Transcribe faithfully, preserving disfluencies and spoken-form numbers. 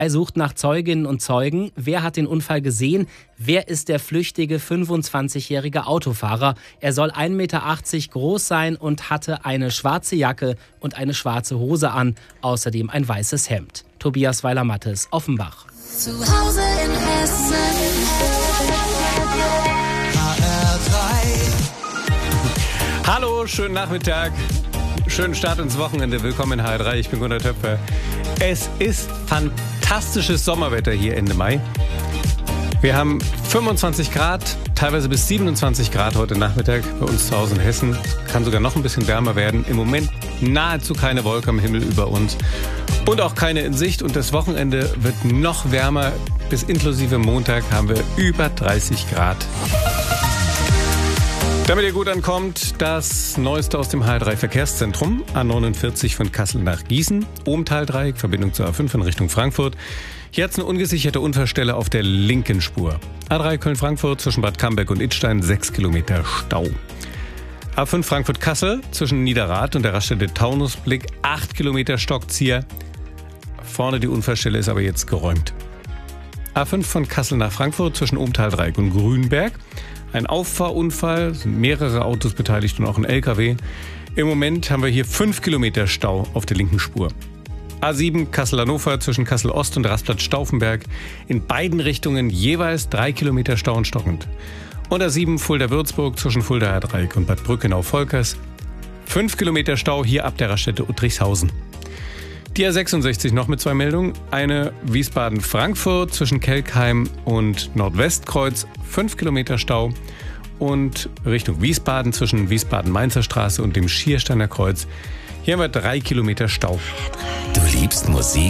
Er sucht nach Zeuginnen und Zeugen. Wer hat den Unfall gesehen? Wer ist der flüchtige fünfundzwanzigjährige Autofahrer? Er soll ein Meter achtzig groß sein und hatte eine schwarze Jacke und eine schwarze Hose an. Außerdem ein weißes Hemd. Tobias Weiler-Mattes, Offenbach. Zu Hause in Hessen. H R drei. Hallo, schönen Nachmittag. Schönen Start ins Wochenende. Willkommen in H R drei. Ich bin Gunnar Töpfer. Es ist fantastisches Sommerwetter hier Ende Mai. Wir haben fünfundzwanzig Grad, teilweise bis siebenundzwanzig Grad heute Nachmittag bei uns zu Hause in Hessen. Kann sogar noch ein bisschen wärmer werden. Im Moment nahezu keine Wolke am Himmel über uns und auch keine in Sicht. Und das Wochenende wird noch wärmer. Bis inklusive Montag haben wir über dreißig Grad. Damit ihr gut ankommt, das Neueste aus dem H R drei Verkehrszentrum. A neunundvierzig von Kassel nach Gießen, Ohmtal-Dreieck, Verbindung zur A fünf in Richtung Frankfurt. Hier hat es eine ungesicherte Unfallstelle auf der linken Spur. A drei Köln-Frankfurt zwischen Bad Camberg und Idstein, sechs Kilometer Stau. A fünf Frankfurt-Kassel zwischen Niederrad und der Raststätte Taunusblick, acht Kilometer Stockzieher. Vorne die Unfallstelle ist aber jetzt geräumt. A fünf von Kassel nach Frankfurt zwischen Ohmtal-Dreieck und Grünberg. Ein Auffahrunfall, sind mehrere Autos beteiligt und auch ein L K W. Im Moment haben wir hier fünf Kilometer Stau auf der linken Spur. A sieben Kassel-Hannover zwischen Kassel-Ost und Rastplatz Stauffenberg. In beiden Richtungen jeweils drei Kilometer Stau und stockend. Und A sieben Fulda-Würzburg zwischen Fulda-Dreieck und Bad Brückenau-Volkers. fünf Kilometer Stau hier ab der Raststätte Uttrichshausen. Die A sechsundsechzig noch mit zwei Meldungen. Eine Wiesbaden-Frankfurt zwischen Kelkheim und Nordwestkreuz, fünf Kilometer Stau. Und Richtung Wiesbaden zwischen Wiesbaden-Mainzer Straße und dem Schiersteiner Kreuz. Hier haben wir drei Kilometer Stau. Du liebst Musik?